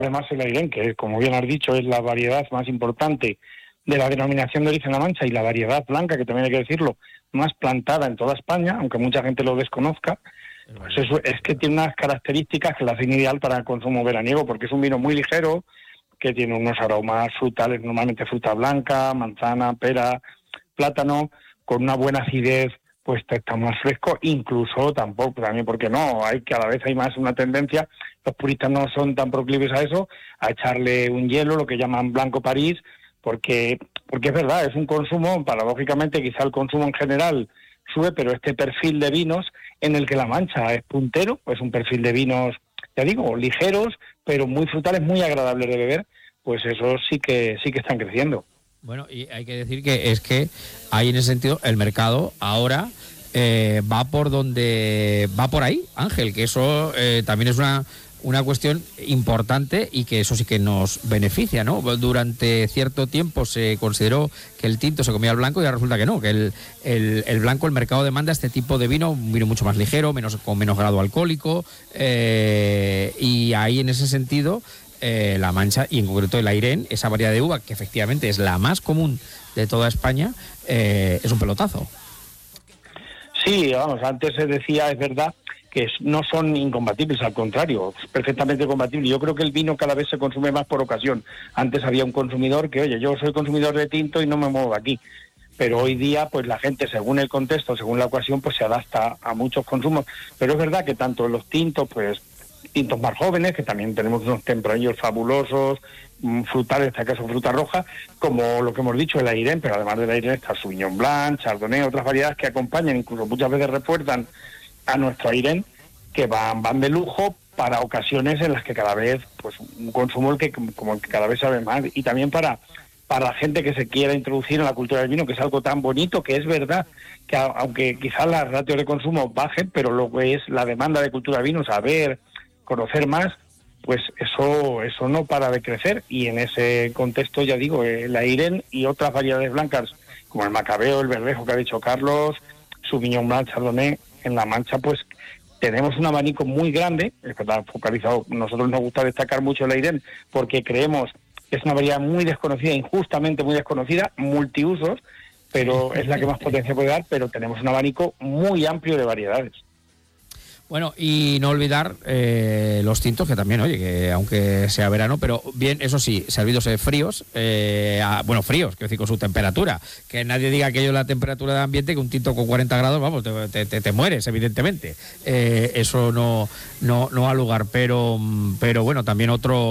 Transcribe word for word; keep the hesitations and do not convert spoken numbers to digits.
Además el Airén, que como bien has dicho es la variedad más importante de la denominación de origen La Mancha y la variedad blanca, que también hay que decirlo, más plantada en toda España, aunque mucha gente lo desconozca, pues eso es que tiene unas características que la hacen ideal para el consumo veraniego, porque es un vino muy ligero, que tiene unos aromas frutales, normalmente fruta blanca, manzana, pera, plátano, con una buena acidez, pues está más fresco, incluso tampoco, también porque no, hay cada vez hay más una tendencia, los puristas no son tan proclives a eso, a echarle un hielo, lo que llaman blanco París, porque porque es verdad, es un consumo, paradójicamente quizá el consumo en general sube, pero este perfil de vinos en el que La Mancha es puntero, pues un perfil de vinos, ya digo, ligeros, pero muy frutales, muy agradables de beber, pues esos sí que sí que están creciendo. Bueno, y hay que decir que es que hay en ese sentido el mercado ahora eh, va por donde va por ahí, Ángel, que eso eh, también es una una cuestión importante y que eso sí que nos beneficia, ¿no? Durante cierto tiempo se consideró que el tinto se comía al blanco y ahora resulta que no, que el, el, el blanco, el mercado demanda este tipo de vino, un vino mucho más ligero, menos con menos grado alcohólico, eh, y ahí en ese sentido eh, La Mancha y en concreto el Airén, esa variedad de uva que efectivamente es la más común de toda España, eh, es un pelotazo. Sí, vamos, antes se decía, es verdad, que no son incompatibles, al contrario, es perfectamente compatible. Yo creo que el vino cada vez se consume más por ocasión. Antes había un consumidor que, oye, yo soy consumidor de tinto y no me muevo aquí. Pero hoy día, pues la gente, según el contexto, según la ocasión, pues se adapta a muchos consumos. Pero es verdad que tanto los tintos, pues tintos más jóvenes, que también tenemos unos tempranillos fabulosos, frutales, en este caso fruta roja, como lo que hemos dicho, el Airén, pero además del Airén está Sauvignon Blanc, Chardonnay, otras variedades que acompañan, incluso muchas veces refuerzan a nuestro Airén, que van, van de lujo para ocasiones en las que cada vez, pues un consumo el que como el que cada vez sabe más, y también para, para la gente que se quiera introducir en la cultura del vino, que es algo tan bonito, que es verdad que a, aunque quizás las ratios de consumo bajen, pero lo que es la demanda de cultura de vino, saber, conocer más, pues eso eso no para de crecer, y en ese contexto, ya digo, el Airén y otras variedades blancas, como el Macabeo, el Verdejo que ha dicho Carlos, Sauvignon Blanc, Chardonnay, en La Mancha, pues tenemos un abanico muy grande, es verdad, focalizado. Nosotros nos gusta destacar mucho el Airén porque creemos que es una variedad muy desconocida, injustamente muy desconocida, multiusos, pero es la que más potencia puede dar, pero tenemos un abanico muy amplio de variedades. Bueno, y no olvidar eh, los tintos, que también, oye, que aunque sea verano, pero bien, eso sí, servidos eh, fríos, eh, a, bueno, fríos, quiero decir, con su temperatura. Que nadie diga aquello de la temperatura de ambiente, que un tinto con cuarenta grados, vamos, te, te, te mueres, evidentemente. Eh, eso no, no, no ha lugar, pero, pero bueno, también otro...